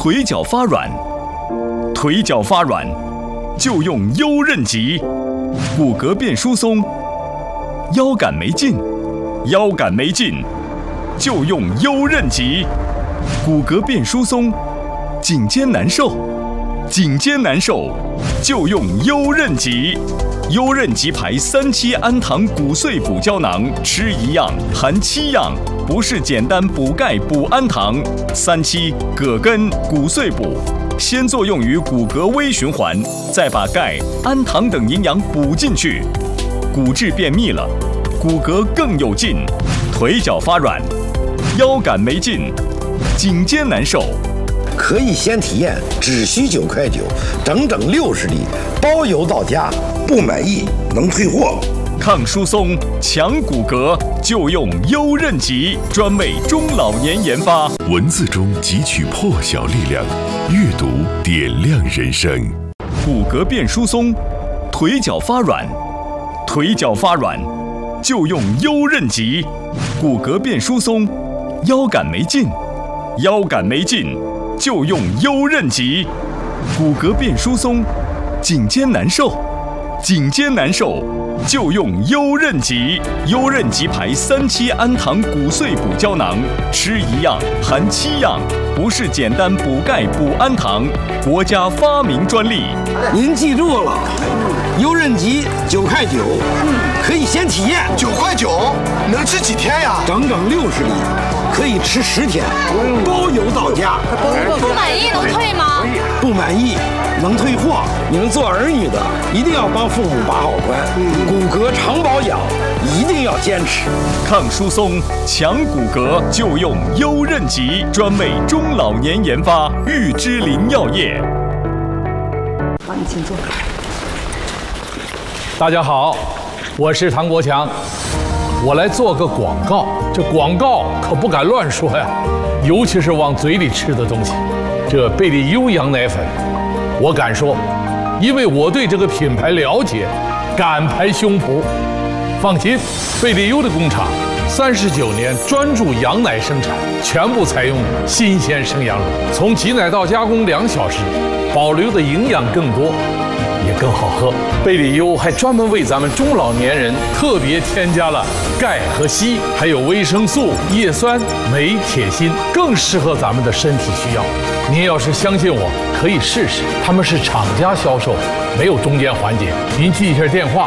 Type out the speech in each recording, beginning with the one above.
腿脚发软，腿脚发软就用优韧极；骨骼变疏松，腰杆没劲，腰杆没劲就用优韧极；骨骼变疏松，颈肩难受，颈肩难受就用优韧极。优韧极牌3期氨糖骨碎补胶囊，吃一样含7样，不是简单补钙补氨糖。3期葛根骨碎补，先作用于骨骼微循环，再把钙、氨糖等营养补进去，骨质变密了，骨骼更有劲，腿脚发软，腰杆没劲，颈肩难受。 可以先体验，只需9块9，整整60粒，包邮到家，不满意能退货。 抗疏松、强骨骼，就用优韧极，专为中老年研发。 文字中汲取破晓力量，阅读点亮人生。 骨骼变疏松，腿脚发软，腿脚发软就用优韧极；骨骼变疏松，腰杆没劲，腰杆没劲就用优韧极；骨骼变疏松，颈肩难受，颈肩难受就用优韧极。优韧极牌3期氨糖骨碎补胶囊，吃一样含7样，不是简单补钙补氨糖，国家发明专利。 您记住了，优韧极9块9，可以先体验。 9块9，能吃几天呀？ 整整60粒，可以吃10天，包邮到家。 不满意能退吗？ 不满意能退货。你们做儿女的一定要帮父母把好关，骨骼常保养一定要坚持。 抗疏松、强骨骼就用优韧极，专为中老年研发。玉芝林药业。 好，你请坐。 大家好，我是唐国强，我来做个广告。这广告可不敢乱说呀，尤其是往嘴里吃的东西。这贝利优羊奶粉，我敢说，因为我对这个品牌了解，敢拍胸脯。放心，贝利优的工厂39年专注羊奶生产，全部采用新鲜生羊乳，从挤奶到加工2小时，保留的营养更多，也更好喝。贝利优还专门为咱们中老年人特别添加了钙和硒，还有维生素、叶酸、镁、铁、锌，更适合咱们的身体需要。您要是相信我，可以试试。他们是厂家销售，没有中间环节。您记一下电话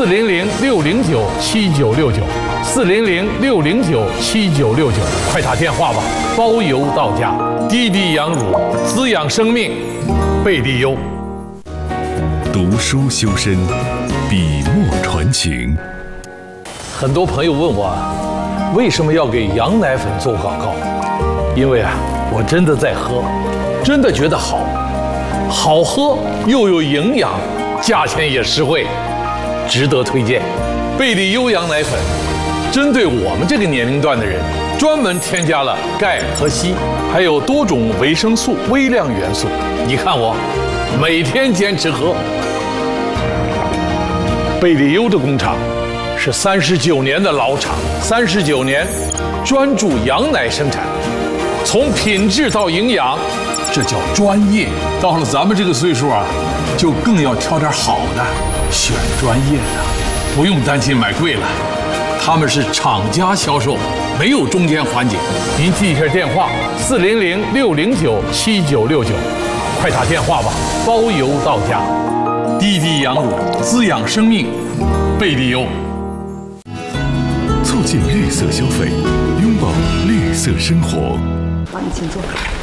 ：400-609-7969，400-609-7969，快打电话吧，包邮到家。滴滴羊乳，滋养生命，贝利优。 读书修身，笔墨传情。 很多朋友问我，为什么要给羊奶粉做广告？因为我真的在喝，真的觉得好喝又有营养，价钱也实惠，值得推荐。贝利优羊奶粉针对我们这个年龄段的人，专门添加了钙和硒，还有多种维生素、微量元素。你看我每天坚持喝。贝利优的工厂是39年的老厂，39年专注羊奶生产，从品质到营养，这叫专业。到了咱们这个岁数就更要挑点好的，选专业的，不用担心买贵了。他们是厂家销售，没有中间环节。您记一下电话：400-609-7969，快打电话吧，包邮到家。滴滴羊乳，滋养生命，贝利优。 促进绿色消费，拥抱绿色生活。 好，你请坐。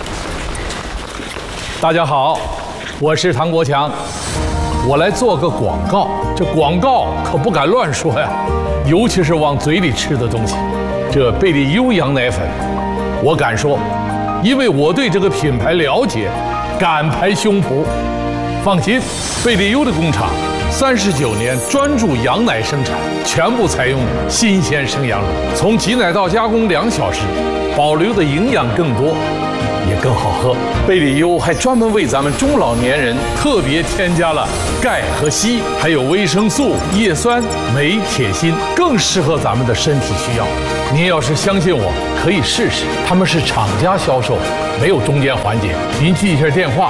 大家好，我是唐国强，我来做个广告。这广告可不敢乱说呀，尤其是往嘴里吃的东西。这贝利优羊奶粉，我敢说，因为我对这个品牌了解，敢拍胸脯。放心，贝利优的工厂39年专注羊奶生产，全部采用新鲜生羊乳，从挤奶到加工2小时，保留的营养更多， 也更好喝。贝里优还专门为咱们中老年人特别添加了钙和硒，还有维生素、叶酸、镁、铁、锌，更适合咱们的身体需要。您要是相信我，可以试试，他们是厂家销售，没有中间环节。您记一下电话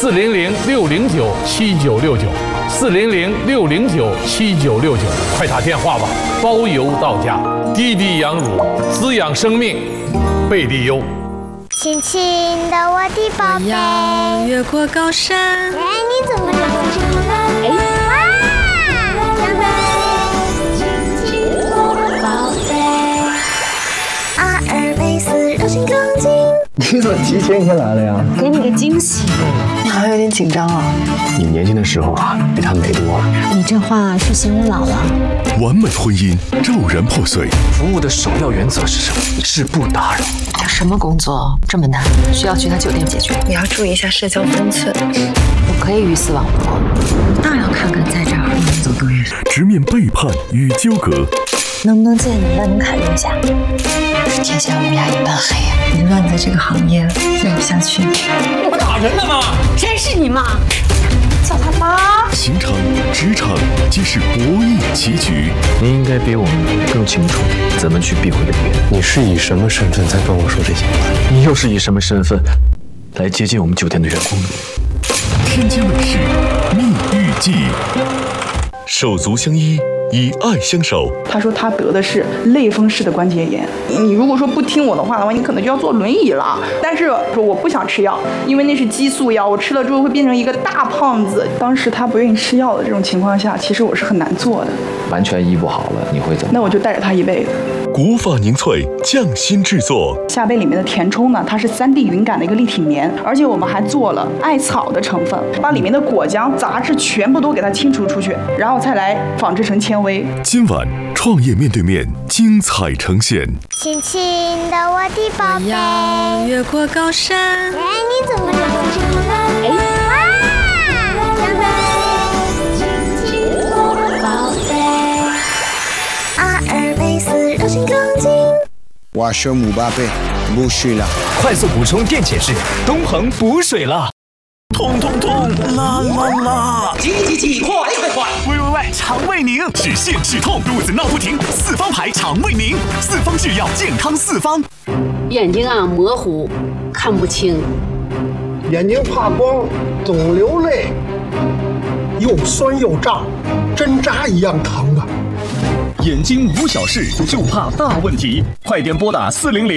：400-609-7969，400-609-7969，快打电话吧，包邮到家。滴滴羊乳，滋养生命，贝利优。 亲亲的我的宝贝， 要越过高山。 哎，你怎么长这么了？哎，哇，长得亲亲我的宝贝。阿尔卑斯柔性钢筋。 你怎么提前一天来了呀？ 给你个惊喜。你好像有点紧张啊。 你年轻的时候啊，比他美多了。 你这话是嫌我老了？ 完美婚姻骤然破碎。 服务的首要原则是什么？是不打扰。 什么工作这么难？需要去他酒店解决。 你要注意一下社交分寸。 我可以鱼死网破，当然要看看在这儿能走多远。 直面背叛与纠葛。 能不能借你万能卡用一下？天下乌鸦一般黑呀！ 你知道你在这个行业待不下去。 我打人了吗？ 谁是你妈？叫他妈！ 情场、职场皆是博弈棋局。 你应该比我们更清楚怎么去避讳别人。你是以什么身份在跟我说这些话？你又是以什么身份来接近我们酒店的员工的？ 天机美事，蜜玉记，手足相依，以爱相守。 他说他得的是类风湿的关节炎，你如果说不听我的话，你可能就要坐轮椅了。但是说我不想吃药，因为那是激素药，我吃了之后会变成一个大胖子。当时他不愿意吃药的这种情况下，其实我是很难做的。 完全医不好了，你会怎么？ 那我就带着他一辈子。 古法凝萃匠心制作， 夏贝里面的填充呢，它是3D 云感的一个立体棉，而且我们还做了艾草的成分，把里面的果浆、杂质全部都给它清除出去，然后才来纺织成纤维。 今晚创业面对面精彩呈现。 亲亲的我的宝贝， 要越过高山。 哎，你怎么长这么了？哎，哇，长得亲亲我的宝贝。阿尔卑斯柔性钢筋。 我是姆巴佩，补水了。 快速补充电解质，东恒补水了。痛痛痛，啦啦啦！ 急，快！ 喂，肠胃宁止泻止痛，肚子闹不停，四方牌肠胃宁，四方制药，健康四方。 眼睛啊模糊，看不清。 眼睛怕光，总流泪，又酸又胀，针扎一样疼啊！ 眼睛无小事，就怕大问题。快点拨打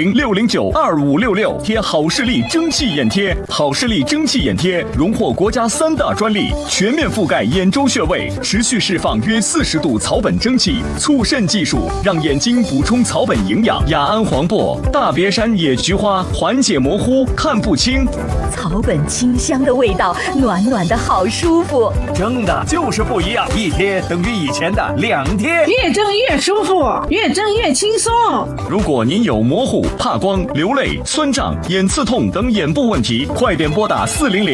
400-609-2566，贴好视力蒸汽眼贴。好视力蒸汽眼贴荣获国家3大专利，全面覆盖眼周穴位，持续释放约40度草本蒸汽，促肾技术让眼睛补充草本营养。雅安黄柏、大别山野菊花缓解模糊，看不清。 草本清香的味道，暖暖的好舒服。 蒸的就是不一样，一贴等于以前的2贴。 越蒸越舒服，越蒸越轻松。 如果您有模糊、怕光、流泪、酸胀、眼刺痛等眼部问题，快点拨打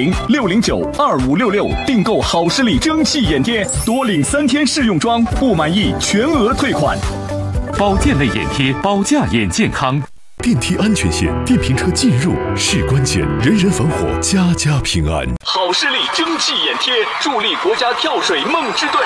400-609-2566，订购好视力蒸汽眼贴，多领3天试用装，不满意全额退款。 保健类眼贴，保驾眼健康。 电梯安全线，电瓶车进入是关键，人人防火，家家平安。 好视力蒸汽眼贴，助力国家跳水梦之队。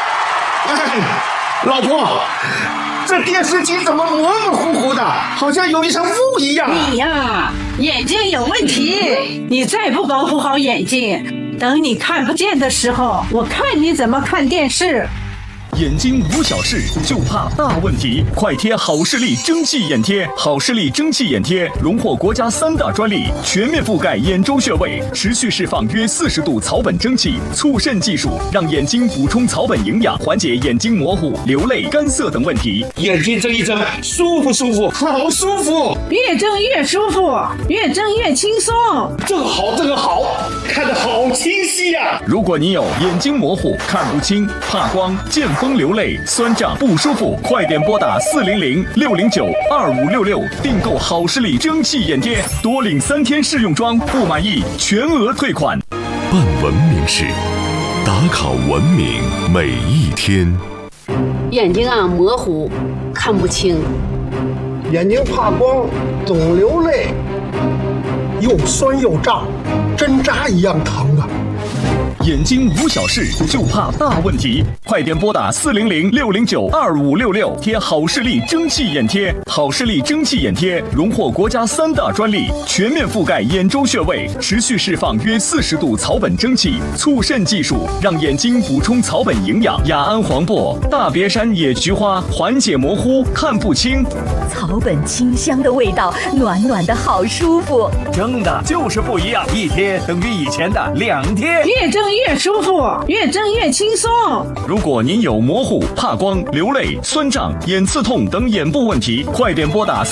老婆，这电视机怎么模模糊糊的，好像有一层雾一样。 你呀，眼睛有问题，你再不保护好眼睛，等你看不见的时候，我看你怎么看电视。 眼睛无小事，就怕大问题。快贴好视力蒸汽眼贴，好视力蒸汽眼贴荣获国家3大专利，全面覆盖眼周穴位，持续释放约40度草本蒸汽，促肾技术让眼睛补充草本营养，缓解眼睛模糊、流泪、干涩等问题。 眼睛睁一睁，舒不舒服？好舒服！ 越睁越舒服，越睁越轻松。 这个好，看得好清晰呀！ 如果你有眼睛模糊、看不清、怕光、见风流泪、酸胀不舒服，快点拨打400-609-2566，订购好视力蒸汽眼贴，多领3天试用装，不满意全额退款。 办文明事，打卡文明每一天。 眼睛啊模糊，看不清。 眼睛怕光，总流泪， 又酸又胀，针扎一样疼啊！ 眼睛无小事，就怕大问题。快点拨打400-609-2566，贴好视力蒸汽眼贴。好视力蒸汽眼贴荣获国家3大专利，全面覆盖眼周穴位，持续释放约40度草本蒸汽，促渗技术让眼睛补充草本营养。雅安黄柏、大别山野菊花缓解模糊、看不清。 草本清香的味道，暖暖的好舒服。 蒸的就是不一样，一贴等于以前的2贴。 越蒸越舒服，越蒸越轻松。 如果您有模糊、怕光、流泪、酸胀、眼刺痛等眼部问题，快点拨打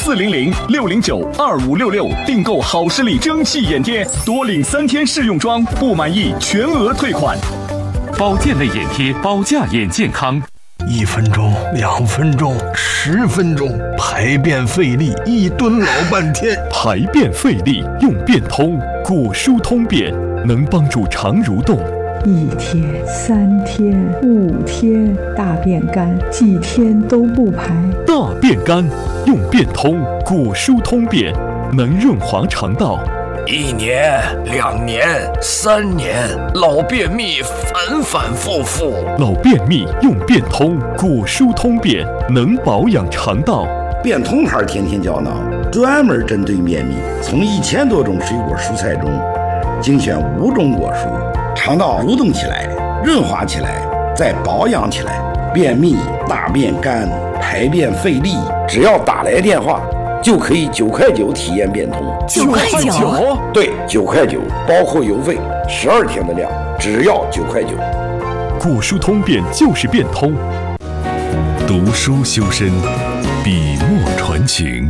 400-609-2566订购好视力蒸汽眼贴，多领3天试用装，不满意全额退款。 保健类眼贴，保驾眼健康。 1分钟、2分钟、10分钟，排便费力，一蹲老半天。 排便费力用便通，果蔬通便，能帮助肠蠕动。 1天、3天、5天，大便干，几天都不排。 大便干用便通，果蔬通便，能润滑肠道。 1年、2年、3年，老便秘反反复复。 老便秘用便通，果蔬通便，能保养肠道。 便通牌天天胶囊专门针对便秘，从1000多种水果蔬菜中精选5种果蔬，肠道蠕动起来，润滑起来，再保养起来。便秘、大便干、排便费力，只要打来电话，就可以9块9体验便通。 9块9？ 对，9块9，包括邮费，12天的量，只要9块9。 果蔬通便就是便通。 读书修身，笔墨传情。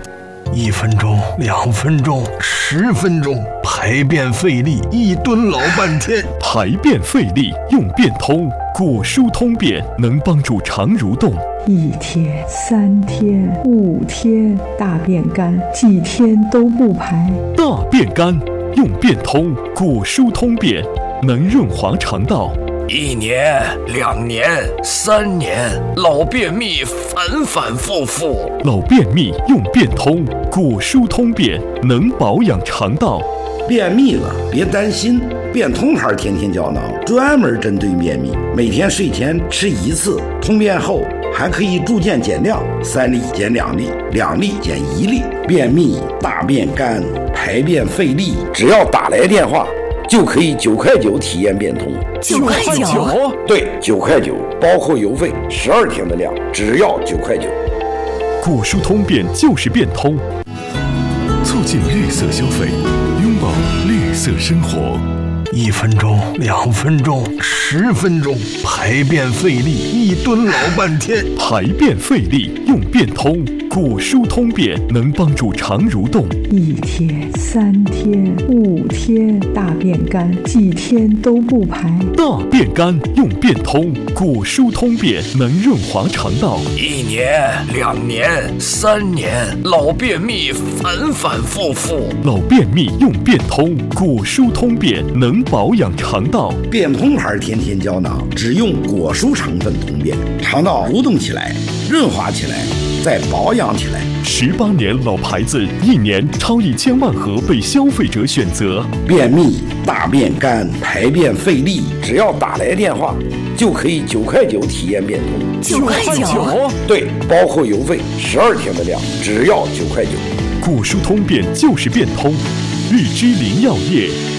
1分钟、2分钟、10分钟，排便费力，一蹲老半天。 排便费力用便通，果蔬通便，能帮助肠蠕动。 1天、3天、5天，大便干，几天都不排。 大便干用便通，果蔬通便，能润滑肠道。 1年、2年、3年，老便秘反反复复。 老便秘用便通，果蔬通便，能保养肠道。 便秘了别担心，便通牌天天胶囊专门针对便秘，每天睡前吃1次，通便后还可以逐渐减量，3粒减2粒，2粒减1粒。便秘、大便干、排便费力，只要打来电话，就可以9块9体验便通。 9块9？ 对，9块9，包括邮费，12天的量，只要9块9。 果蔬通便就是便通， 促进绿色消费，拥抱绿色生活。 1分钟、2分钟、10分钟，排便费力，一蹲老半天。 排便费力用便通，果蔬通便，能帮助肠蠕动。 1天、3天、5天，大便干，几天都不排。 大便干用便通，果蔬通便，能润滑肠道。 1年、2年、3年，老便秘反反复复。 老便秘用便通，果蔬通便，能保养肠道。 便通牌天天胶囊只用果蔬成分通便，肠道蠕动起来，润滑起来，再保养起来。 18年老牌子，1年超1000万盒被消费者选择。 便秘、大便干、排便费力，只要打来电话，就可以9块9体验便通。 9块9？ 对，包括邮费，12天的量，只要9块9。 果蔬通便就是便通，绿芝林药业。